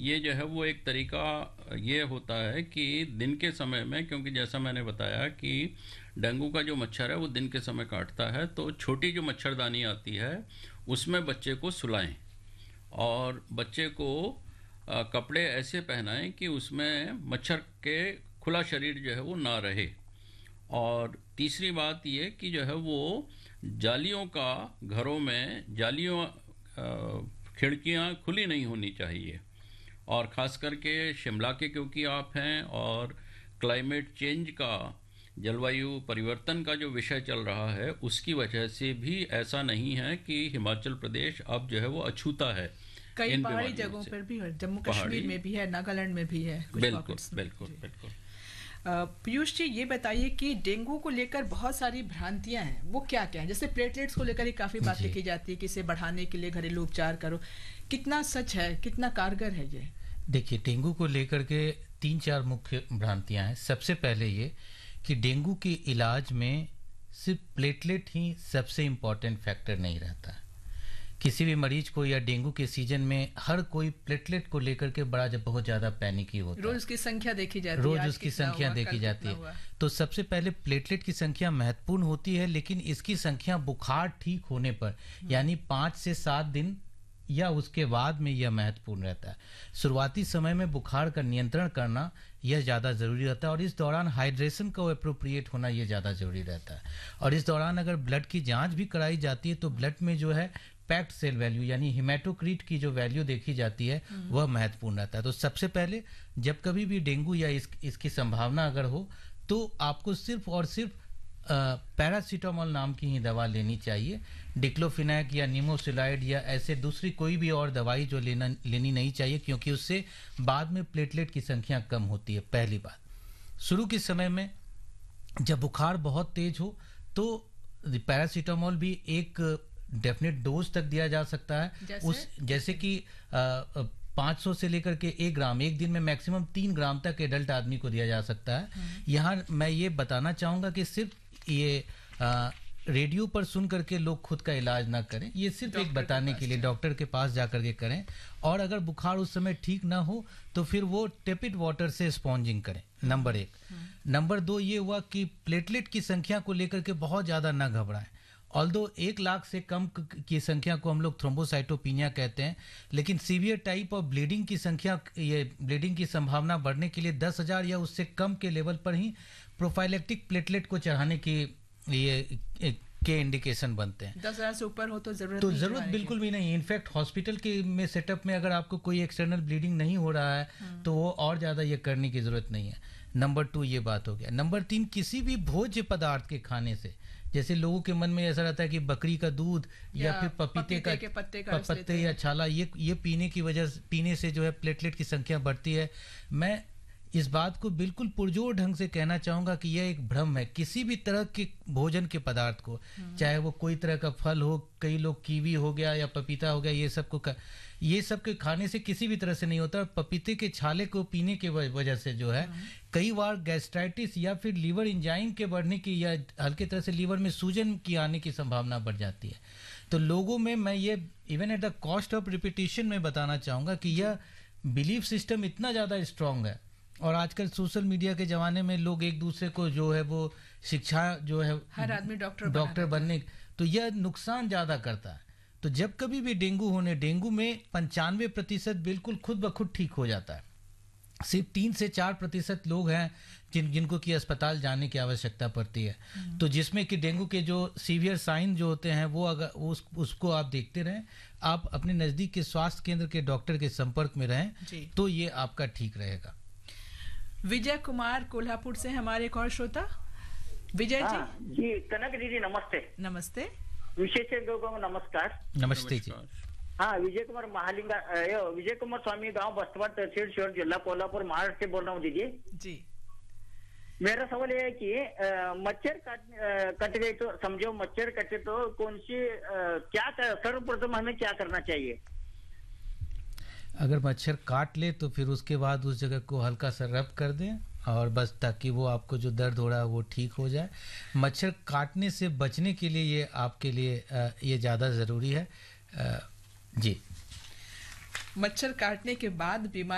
ये जो है वो एक तरीका ये होता है कि दिन के समय में, क्योंकि जैसा मैंने बताया कि डेंगू का जो मच्छर है वो दिन के समय काटता है, तो छोटी जो मच्छरदानी आती है उसमें बच्चे को सुलाएं और बच्चे को कपड़े ऐसे पहनाएं कि उसमें मच्छर के खुला शरीर जो है वो ना रहे। और तीसरी बात ये कि जो है वो जालियों का, घरों में जालियों खिड़कियां खुली नहीं होनी चाहिए। और ख़ास करके शिमला के क्योंकि आप हैं और क्लाइमेट चेंज का, जलवायु परिवर्तन का जो विषय चल रहा है उसकी वजह से भी ऐसा नहीं है कि हिमाचल प्रदेश अब जो है वो अछूता है कई इन पहाड़ी बीमारियों जगहों से। पर भी है, जम्मू पहाड़ी, कश्मीर में भी है, नागालैंड में भी है कुछ बिल्कुल पॉकेट्स में। बिल्कुल जी। बिल्कुल। पीयूष जी, ये बताइए कि डेंगू को लेकर बहुत सारी भ्रांतियां हैं, वो क्या क्या है? जैसे प्लेटलेट्स को लेकर ही काफी बातें जी की जाती है कि इसे बढ़ाने के लिए घरेलू उपचार करो। कितना सच है, कितना कारगर है ये? देखिए, डेंगू को लेकर के 3-4 मुख्य भ्रांतियां हैं। सबसे पहले ये कि डेंगू के इलाज में सिर्फ प्लेटलेट ही सबसे इम्पॉर्टेंट फैक्टर नहीं रहता है। किसी भी मरीज को या डेंगू के सीजन में हर कोई प्लेटलेट को लेकर के बहुत ज़्यादा पैनिक ही होता है। रोज उसकी संख्या देखी जाती है, रोज आज उसकी कितना संख्या हुआ, देखी कल जाती कितना है। हुआ। तो सबसे पहले प्लेटलेट की संख्या महत्वपूर्ण होती है, लेकिन इसकी संख्या बुखार ठीक होने पर यानी 5 से 7 दिन या उसके बाद में यह महत्वपूर्ण रहता है। शुरुआती समय में बुखार का नियंत्रण करना यह ज़्यादा ज़रूरी रहता है और इस दौरान हाइड्रेशन का एप्रोप्रिएट होना यह ज़्यादा ज़रूरी रहता है। और इस दौरान अगर ब्लड की जांच भी कराई जाती है तो ब्लड में जो है पैक्ड सेल वैल्यू यानी हिमेटोक्रीट की जो वैल्यू देखी जाती है वह महत्वपूर्ण रहता है। तो सबसे पहले जब कभी भी डेंगू या इसकी संभावना अगर हो तो आपको सिर्फ और सिर्फ पैरासीटामोल नाम की ही दवा लेनी चाहिए। डिक्लोफिनैक या निमोसिलाइड या ऐसे दूसरी कोई भी और दवाई जो लेनी नहीं चाहिए, क्योंकि उससे बाद में प्लेटलेट की संख्या कम होती है। पहली बात, शुरू के समय में जब बुखार बहुत तेज हो तो पैरासीटामोल भी एक डेफिनेट डोज तक दिया जा सकता है। जैसे कि 500 से लेकर के 1 ग्राम एक दिन में मैक्सिमम 3 ग्राम तक एडल्ट आदमी को दिया जा सकता है। यहाँ मैं ये बताना चाहूँगा कि सिर्फ ये रेडियो पर सुन करके लोग खुद का इलाज ना करें, ये सिर्फ एक बताने के लिए डॉक्टर के पास जा करके करें। और अगर बुखार उस समय ठीक ना हो तो फिर वो टेपिड वाटर से स्पॉन्जिंग करें, नंबर 1। नंबर 2 ये हुआ कि प्लेटलेट की संख्या को लेकर के बहुत ज़्यादा ना घबराएं। ऑल्दो 1 लाख से कम की संख्या को हम लोग थ्रोम्बोसाइटोपिनिया कहते हैं, लेकिन सीवियर टाइप और ब्लीडिंग की संख्या, ये ब्लीडिंग की संभावना बढ़ने के लिए 10,000 या उससे कम के लेवल पर ही प्रोफाइलेक्टिक प्लेटलेट को चढ़ाने की ये के इंडिकेशन बनते हैं। 10,000 से ऊपर हो तो जरूरत बिल्कुल भी नहीं। इनफैक्ट हॉस्पिटल के में सेटअप में अगर आपको कोई एक्सटर्नल ब्लीडिंग नहीं हो रहा है तो वो और ज़्यादा ये करने की ज़रूरत नहीं है। नंबर 2 ये बात हो गया। नंबर 3, किसी भी भोज्य पदार्थ के खाने से, जैसे लोगों के मन में ऐसा रहता है कि बकरी का दूध या फिर पपीते के पत्ते या छाला ये पीने से जो है प्लेटलेट की संख्या बढ़ती है। मैं इस बात को बिल्कुल पुरजोर ढंग से कहना चाहूँगा कि यह एक भ्रम है। किसी भी तरह के भोजन के पदार्थ को, चाहे वो कोई तरह का फल हो, कई लोग कीवी हो गया या पपीता हो गया, ये सब के खाने से किसी भी तरह से नहीं होता। और पपीते के छाले को पीने की वजह से जो है कई बार गैस्ट्राइटिस या फिर लीवर एंजाइम के बढ़ने की या हल्के तरह से लीवर में सूजन की आने की संभावना बढ़ जाती है। तो लोगों में मैं ये even at the cost of repetition में बताना चाहूँगा कि यह बिलीफ सिस्टम इतना ज़्यादा स्ट्रांग है और आजकल सोशल मीडिया के ज़माने में लोग एक दूसरे को जो है वो शिक्षा जो है हर आदमी डॉक्टर बनने, तो यह नुकसान ज़्यादा करता है। तो जब कभी भी डेंगू में 95% बिल्कुल खुद ब खुद ठीक हो जाता है। सिर्फ 3 से 4% लोग हैं जिनको कि अस्पताल जाने की आवश्यकता पड़ती है। तो जिसमें कि डेंगू के जो सीवियर साइन जो होते हैं वो अगर उसको आप देखते रहें, आप अपने नज़दीक के स्वास्थ्य केंद्र के डॉक्टर के संपर्क में रहें तो ये आपका ठीक रहेगा। विजय कुमार कोल्हापुर से हमारे एक और श्रोता। विजय जी कनक दीदी नमस्ते। नमस्ते। विशेषज्ञों को नमस्कार। नमस्ते जी। हाँ, विजय कुमार स्वामी, गांव बस्तवाड़, तहसील शिवर, जिला कोल्हापुर, महाराष्ट्र से बोल रहा हूँ दीदी जी। मेरा सवाल ये है कि मच्छर कट गए तो समझो मच्छर कटे तो कौन सी क्या सर्वप्रथम हमें क्या करना चाहिए? अगर मच्छर काट ले तो फिर उसके बाद उस जगह को हल्का सा रब कर दें और बस, ताकि वो आपको जो दर्द हो रहा है वो ठीक हो जाए। मच्छर काटने से बचने के लिए ये आपके लिए ये ज़्यादा ज़रूरी है। जी, मच्छर काटने के बाद बीमारी